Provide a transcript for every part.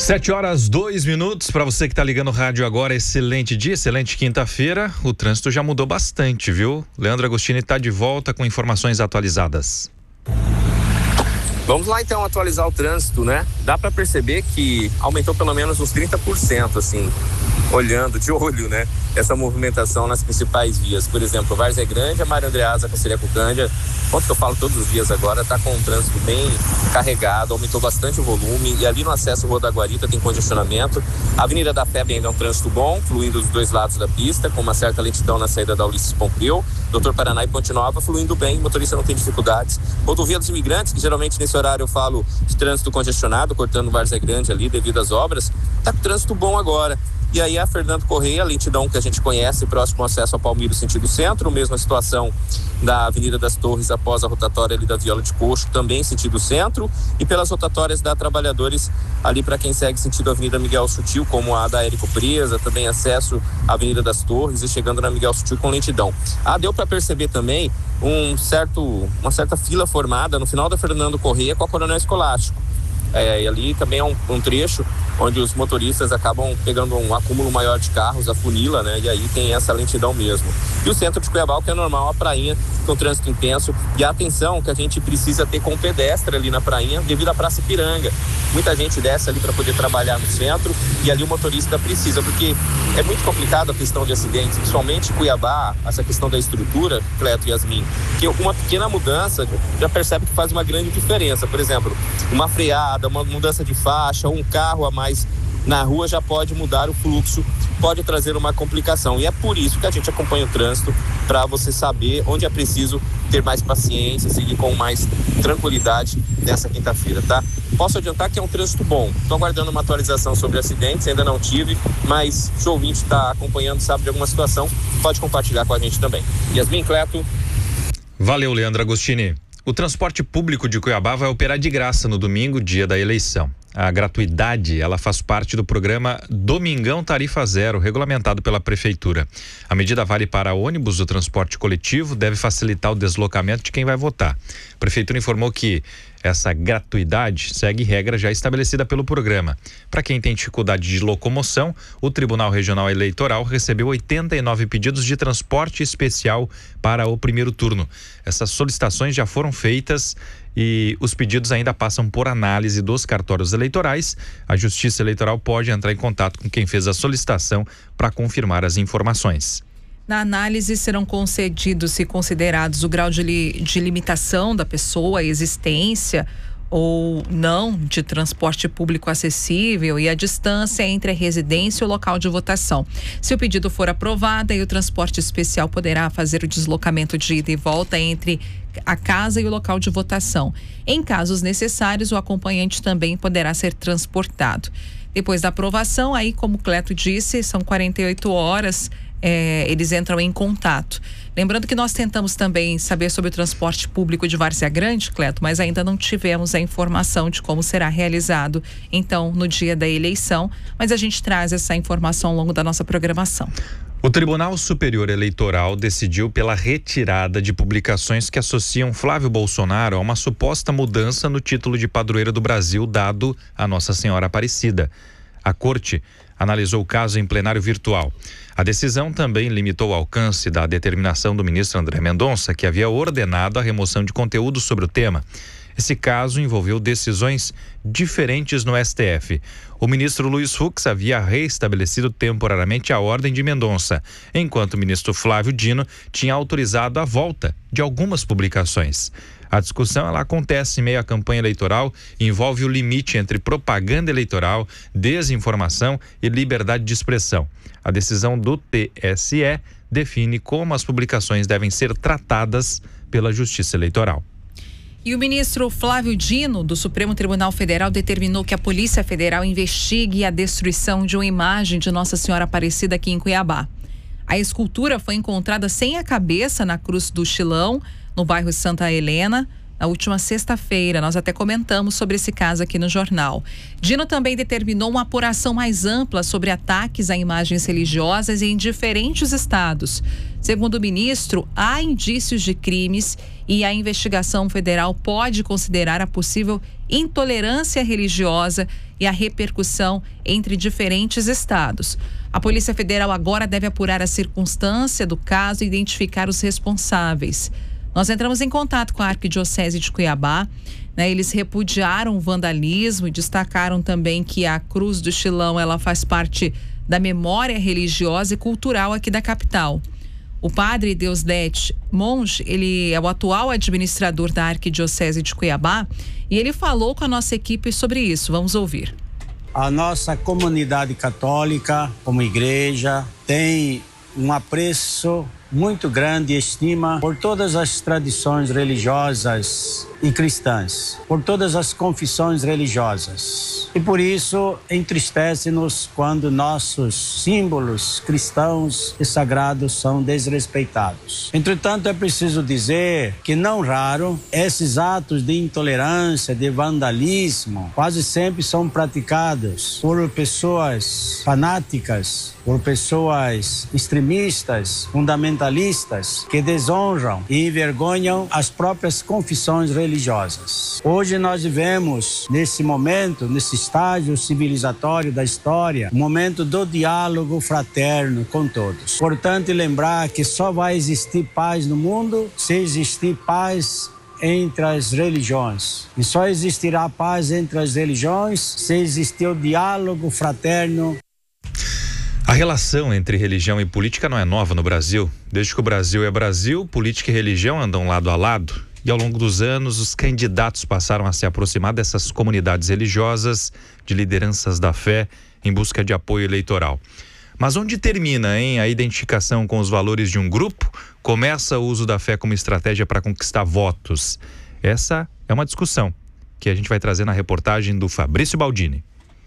7h02 para você que tá ligando o rádio agora. Excelente dia, excelente quinta-feira. O trânsito já mudou bastante, viu? Leandro Agostini está de volta com informações atualizadas. Vamos lá então atualizar o trânsito, né? Dá para perceber que aumentou pelo menos uns 30%, assim, olhando de olho, né? Essa movimentação nas principais vias. Por exemplo, Várzea Grande, a Mário Andreasa, Conselheiro Cândia, ponto que eu falo todos os dias agora, tá com um trânsito bem carregado, aumentou bastante o volume, e ali no acesso Rua da Guarita tem congestionamento. A Avenida da FEB ainda é um trânsito bom, fluindo dos dois lados da pista, com uma certa lentidão na saída da Ulisses Pompeu. Doutor Paraná e Ponte Nova fluindo bem, o motorista não tem dificuldades. Rodovia dos Imigrantes, que geralmente nesse horário eu falo de trânsito congestionado, cortando Várzea Grande ali devido às obras, tá com trânsito bom agora. E aí a Fernando Correia, a lentidão que a gente conhece, próximo ao acesso ao Palmiro, sentido centro, mesma situação da Avenida das Torres após a rotatória ali da Viola de Coxo, também sentido centro, e pelas rotatórias da Trabalhadores ali para quem segue sentido Avenida Miguel Sutil, como a da Érico Presa, também acesso à Avenida das Torres e chegando na Miguel Sutil com lentidão. Deu para perceber também uma certa fila formada no final da Fernando Correia com a Coronel Escolástico. E ali também é um trecho onde os motoristas acabam pegando um acúmulo maior de carros, a funila, né? E aí tem essa lentidão mesmo. E o centro de Cuiabá, que é normal, a prainha com trânsito intenso. E a atenção que a gente precisa ter com o pedestre ali na prainha, devido à Praça Ipiranga. Muita gente desce ali para poder trabalhar no centro e ali o motorista precisa, porque é muito complicado a questão de acidentes, principalmente em Cuiabá, essa questão da estrutura, Cleto e Yasmin, que uma pequena mudança já percebe que faz uma grande diferença. Por exemplo, uma freada, uma mudança de faixa, um carro a mais na rua já pode mudar o fluxo, pode trazer uma complicação. E é por isso que a gente acompanha o trânsito, para você saber onde é preciso ter mais paciência, seguir com mais tranquilidade nessa quinta-feira, tá? Posso adiantar que é um trânsito bom. Estou aguardando uma atualização sobre acidentes, ainda não tive, mas se o ouvinte está acompanhando, sabe de alguma situação, pode compartilhar com a gente também. Yasmin, Cleto. Valeu, Leandro Agostini. O transporte público de Cuiabá vai operar de graça no domingo, dia da eleição. A gratuidade, ela faz parte do programa Domingão Tarifa Zero, regulamentado pela Prefeitura. A medida vale para ônibus do transporte coletivo, deve facilitar o deslocamento de quem vai votar. A Prefeitura informou que essa gratuidade segue regra já estabelecida pelo programa. Para quem tem dificuldade de locomoção, o Tribunal Regional Eleitoral recebeu 89 pedidos de transporte especial para o primeiro turno. Essas solicitações já foram feitas e os pedidos ainda passam por análise dos cartórios eleitorais. A Justiça Eleitoral pode entrar em contato com quem fez a solicitação para confirmar as informações. Na análise serão concedidos, se considerados, o grau de limitação da pessoa, a existência ou não de transporte público acessível e a distância entre a residência e o local de votação. Se o pedido for aprovado, aí o transporte especial poderá fazer o deslocamento de ida e volta entre a casa e o local de votação. Em casos necessários, o acompanhante também poderá ser transportado. Depois da aprovação, aí, como o Cleto disse, são 48 horas, eles entram em contato. Lembrando que nós tentamos também saber sobre o transporte público de Várzea Grande, Cleto, mas ainda não tivemos a informação de como será realizado, então, no dia da eleição, mas a gente traz essa informação ao longo da nossa programação. O Tribunal Superior Eleitoral decidiu pela retirada de publicações que associam Flávio Bolsonaro a uma suposta mudança no título de padroeira do Brasil dado a Nossa Senhora Aparecida. A Corte analisou o caso em plenário virtual. A decisão também limitou o alcance da determinação do ministro André Mendonça, que havia ordenado a remoção de conteúdo sobre o tema. Esse caso envolveu decisões diferentes no STF. O ministro Luiz Fux havia reestabelecido temporariamente a ordem de Mendonça, enquanto o ministro Flávio Dino tinha autorizado a volta de algumas publicações. A discussão ela acontece em meio à campanha eleitoral e envolve o limite entre propaganda eleitoral, desinformação e liberdade de expressão. A decisão do TSE define como as publicações devem ser tratadas pela Justiça Eleitoral. E o ministro Flávio Dino, do Supremo Tribunal Federal, determinou que a Polícia Federal investigue a destruição de uma imagem de Nossa Senhora Aparecida aqui em Cuiabá. A escultura foi encontrada sem a cabeça na Cruz do Chilão, no bairro Santa Helena, na última sexta-feira. Nós até comentamos sobre esse caso aqui no jornal. Dino também determinou uma apuração mais ampla sobre ataques a imagens religiosas em diferentes estados. Segundo o ministro, há indícios de crimes e a investigação federal pode considerar a possível intolerância religiosa e a repercussão entre diferentes estados. A Polícia Federal agora deve apurar a circunstância do caso e identificar os responsáveis. Nós entramos em contato com a Arquidiocese de Cuiabá, eles repudiaram o vandalismo e destacaram também que a Cruz do Chilão ela faz parte da memória religiosa e cultural aqui da capital. O padre Deusdete Monge, ele é o atual administrador da Arquidiocese de Cuiabá e ele falou com a nossa equipe sobre isso. Vamos ouvir. A nossa comunidade católica, como igreja, tem um apreço muito grande e estima por todas as tradições religiosas e cristãs, por todas as confissões religiosas. E por isso entristece-nos quando nossos símbolos cristãos e sagrados são desrespeitados. Entretanto, é preciso dizer que não raro esses atos de intolerância, de vandalismo, quase sempre são praticados por pessoas fanáticas, por pessoas extremistas, fundamentalistas, que desonram e envergonham as próprias confissões religiosas. Hoje nós vivemos nesse momento, nesse estágio civilizatório da história, um momento do diálogo fraterno com todos. Importante lembrar que só vai existir paz no mundo se existir paz entre as religiões. E só existirá paz entre as religiões se existir o diálogo fraterno. A relação entre religião e política não é nova no Brasil. Desde que o Brasil é Brasil, política e religião andam lado a lado. E ao longo dos anos, os candidatos passaram a se aproximar dessas comunidades religiosas, de lideranças da fé, em busca de apoio eleitoral. Mas onde termina, a identificação com os valores de um grupo? Começa o uso da fé como estratégia para conquistar votos? Essa é uma discussão que a gente vai trazer na reportagem do Fabrício Baldini.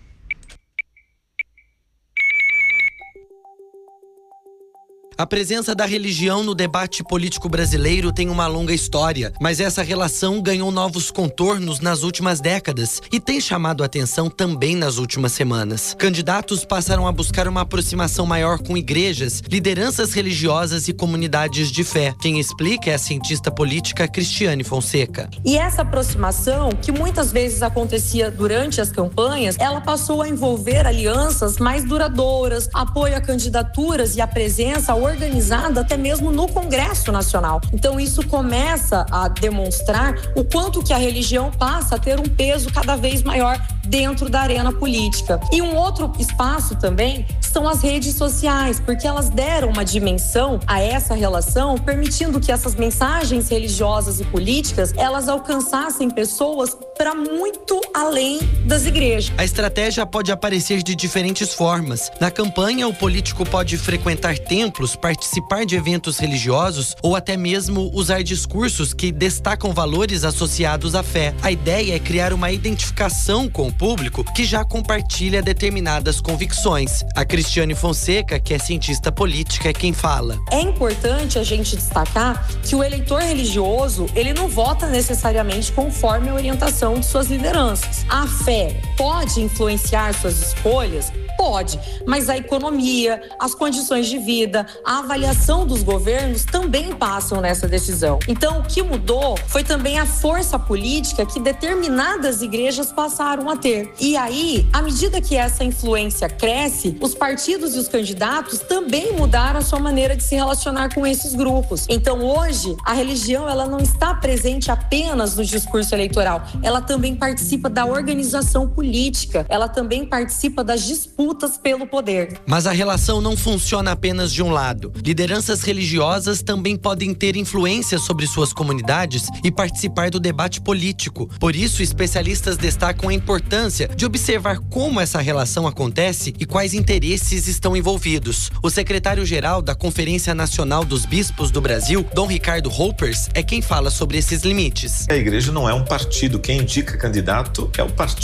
A presença da religião no debate político brasileiro tem uma longa história, mas essa relação ganhou novos contornos nas últimas décadas e tem chamado a atenção também nas últimas semanas. Candidatos passaram a buscar uma aproximação maior com igrejas, lideranças religiosas e comunidades de fé. Quem explica é a cientista política Cristiane Fonseca. E essa aproximação, que muitas vezes acontecia durante as campanhas, ela passou a envolver alianças mais duradouras, apoio a candidaturas e a presença organizada até mesmo no Congresso Nacional. Então isso começa a demonstrar o quanto que a religião passa a ter um peso cada vez maior dentro da arena política. E um outro espaço também são as redes sociais, porque elas deram uma dimensão a essa relação, permitindo que essas mensagens religiosas e políticas, elas alcançassem pessoas para muito além das igrejas. A estratégia pode aparecer de diferentes formas. Na campanha, o político pode frequentar templos, participar de eventos religiosos ou até mesmo usar discursos que destacam valores associados à fé. A ideia é criar uma identificação com o público que já compartilha determinadas convicções. A Cristiane Fonseca, que é cientista política, é quem fala. É importante a gente destacar que o eleitor religioso, ele não vota necessariamente conforme a orientação de suas lideranças. A fé pode influenciar suas escolhas? Pode, mas a economia, as condições de vida, a avaliação dos governos também passam nessa decisão. Então, o que mudou foi também a força política que determinadas igrejas passaram a ter. E aí, à medida que essa influência cresce, os partidos e os candidatos também mudaram a sua maneira de se relacionar com esses grupos. Então, hoje, a religião ela não está presente apenas no discurso eleitoral, ela também participa da organização política, ela também participa das disputas pelo poder. Mas a relação não funciona apenas de um lado. Lideranças religiosas também podem ter influência sobre suas comunidades e participar do debate político. Por isso, especialistas destacam a importância de observar como essa relação acontece e quais interesses estão envolvidos. O secretário-geral da Conferência Nacional dos Bispos do Brasil, Dom Ricardo Hoppers, é quem fala sobre esses limites. A igreja não é um partido. Quem indica candidato é o partido.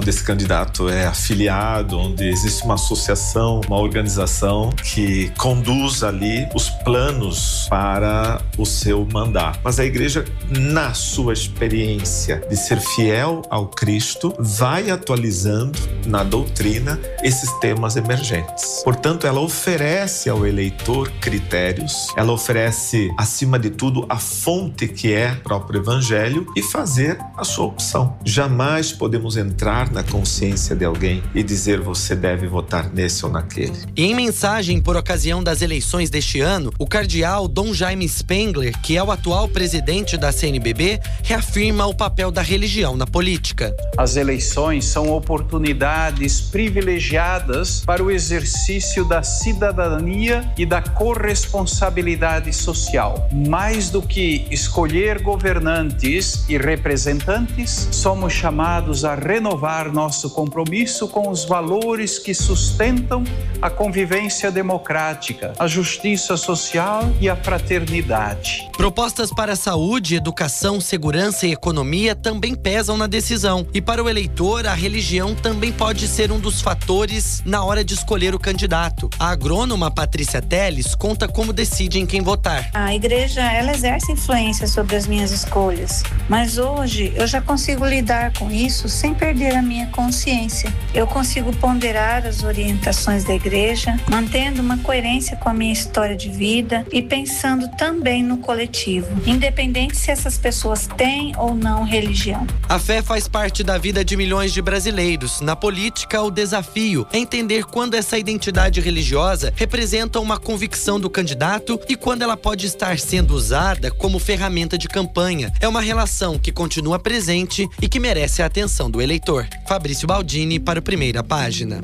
onde esse candidato é afiliado, onde existe uma associação, uma organização que conduz ali os planos para o seu mandato. Mas a igreja, na sua experiência de ser fiel ao Cristo, vai atualizando na doutrina esses temas emergentes. Portanto, ela oferece ao eleitor critérios, ela oferece, acima de tudo, a fonte que é o próprio Evangelho e fazer a sua opção. Jamais podemos entrar na consciência de alguém e dizer você deve votar nesse ou naquele. Em mensagem por ocasião das eleições deste ano, o cardeal Dom Jaime Spengler, que é o atual presidente da CNBB, reafirma o papel da religião na política. As eleições são oportunidades privilegiadas para o exercício da cidadania e da corresponsabilidade social. Mais do que escolher governantes e representantes, somos chamados a renovar nosso compromisso com os valores que sustentam a convivência democrática, a justiça social e a fraternidade. Propostas para saúde, educação, segurança e economia também pesam na decisão. E para o eleitor, a religião também pode ser um dos fatores na hora de escolher o candidato. A agrônoma Patrícia Teles conta como decide em quem votar. A igreja, ela exerce influência sobre as minhas escolhas, mas hoje eu já consigo lidar com isso sem perder a minha consciência. Eu consigo ponderar as orientações da igreja, mantendo uma coerência com a minha história de vida e pensando também no coletivo, independente se essas pessoas têm ou não religião. A fé faz parte da vida de milhões de brasileiros. Na política, o desafio é entender quando essa identidade religiosa representa uma convicção do candidato e quando ela pode estar sendo usada como ferramenta de campanha. É uma relação que continua presente e que merece a atenção do eleitor. Fabrício Baldini para o Primeira Página.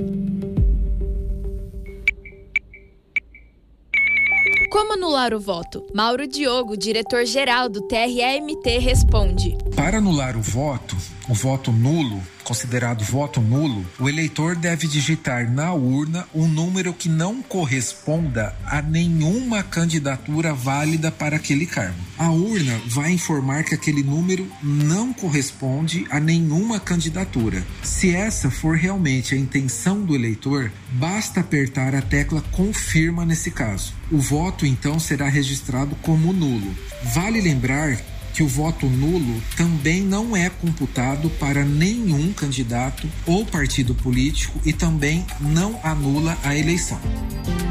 Como anular o voto? Mauro Diogo, diretor-geral do TRE-MT, responde. Para anular o voto nulo, considerado voto nulo, o eleitor deve digitar na urna um número que não corresponda a nenhuma candidatura válida para aquele cargo. A urna vai informar que aquele número não corresponde a nenhuma candidatura. Se essa for realmente a intenção do eleitor, basta apertar a tecla confirma nesse caso. O voto, então, será registrado como nulo. Vale lembrar que o voto nulo também não é computado para nenhum candidato ou partido político e também não anula a eleição.